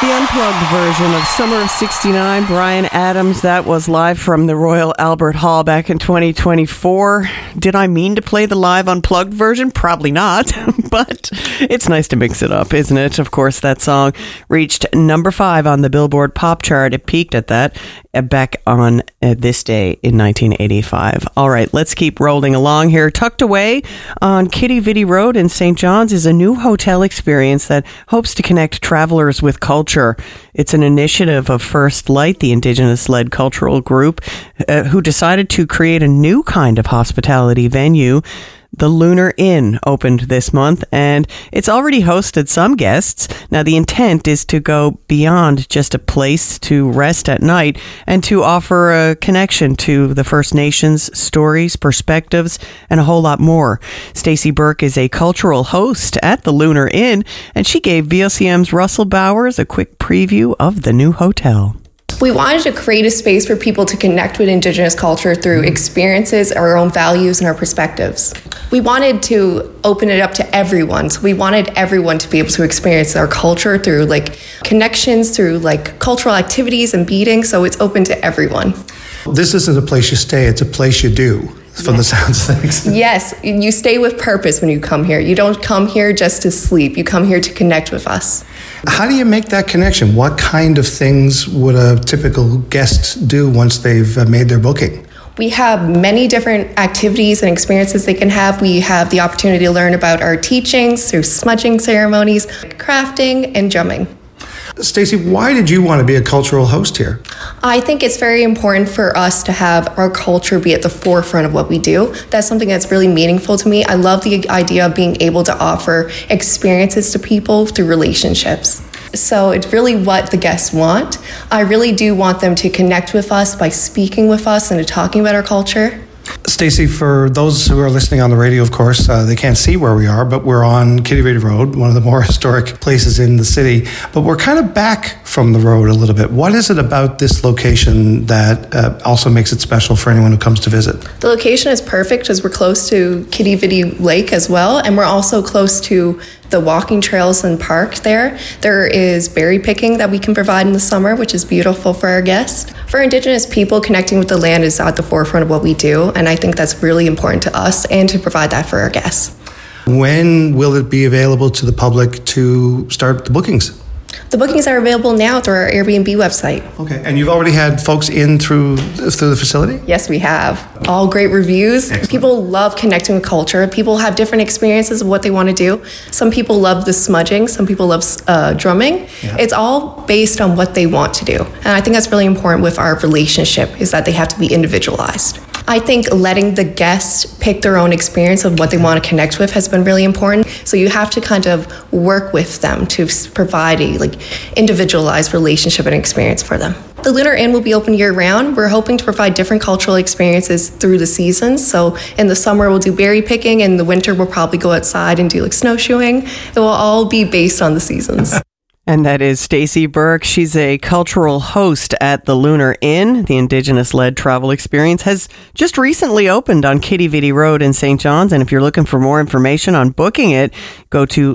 The unplugged version of Summer of 69, Bryan Adams, that was live from the Royal Albert Hall back in 2024. Did I mean to play the live unplugged version? Probably not, but it's nice to mix it up, isn't it? Of course, that song reached number 5 on the Billboard Pop Chart. It peaked at that back on this day in 1985. All right, let's keep rolling along here. Tucked away on Quidi Vidi Road in St. John's is a new hotel experience that hopes to connect travelers with culture. It's an initiative of First Light, the Indigenous-led cultural group, who decided to create a new kind of hospitality venue. The Lunar Inn opened this month, and it's already hosted some guests. Now, the intent is to go beyond just a place to rest at night and to offer a connection to the First Nations, stories, perspectives, and a whole lot more. Stacey Burke is a cultural host at the Lunar Inn, and she gave VOCM's Russell Bowers a quick preview of the new hotel. We wanted to create a space for people to connect with Indigenous culture through experiences, our own values, and our perspectives. We wanted to open it up to everyone. So we wanted everyone to be able to experience our culture through connections, through cultural activities and meetings. So it's open to everyone. This isn't a place you stay, it's a place you do, from the sounds of things. Yes, you stay with purpose when you come here. You don't come here just to sleep. You come here to connect with us. How do you make that connection? What kind of things would a typical guest do once they've made their booking? We have many different activities and experiences they can have. We have the opportunity to learn about our teachings through smudging ceremonies, crafting, and drumming. Stacey, why did you want to be a cultural host here? I think it's very important for us to have our culture be at the forefront of what we do. That's something that's really meaningful to me. I love the idea of being able to offer experiences to people through relationships. So it's really what the guests want. I really do want them to connect with us by speaking with us and talking about our culture. Stacey, for those who are listening on the radio, of course, they can't see where we are, but we're on Quidi Vidi Road, one of the more historic places in the city. But we're kind of back from the road a little bit. What is it about this location that also makes it special for anyone who comes to visit? The location is perfect because we're close to Quidi Vidi Lake as well, and we're also close to the walking trails and park there. There is berry picking that we can provide in the summer, which is beautiful for our guests. For Indigenous people, connecting with the land is at the forefront of what we do, and I think that's really important to us and to provide that for our guests. When will it be available to the public to start the bookings? The bookings are available now through our Airbnb website. Okay, and you've already had folks in through the facility? Yes, we have. All great reviews. Excellent. People love connecting with culture. People have different experiences of what they want to do. Some people love the smudging. Some people love drumming. Yeah. It's all based on what they want to do. And I think that's really important with our relationship, is that they have to be individualized. I think letting the guests pick their own experience of what they want to connect with has been really important. So you have to kind of work with them to provide a individualized relationship and experience for them. The Lunar Inn will be open year-round. We're hoping to provide different cultural experiences through the seasons. So in the summer, we'll do berry picking. In the winter, we'll probably go outside and do snowshoeing. It will all be based on the seasons. And that is Stacey Burke. She's a cultural host at the Lunar Inn. The Indigenous-led travel experience has just recently opened on Quidi Vidi Road in St. John's. And if you're looking for more information on booking it, go to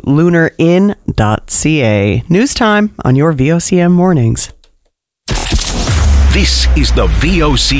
lunarin.ca. News time on your VOCM mornings. This is the VOC